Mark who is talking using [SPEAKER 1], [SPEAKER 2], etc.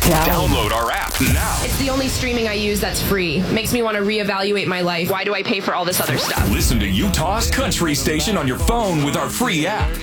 [SPEAKER 1] Download our app now.
[SPEAKER 2] It's the only streaming I use that's free. Makes me want to reevaluate my life. Why do I pay for all this other stuff?
[SPEAKER 1] Listen to Utah's country station on your phone with our free app.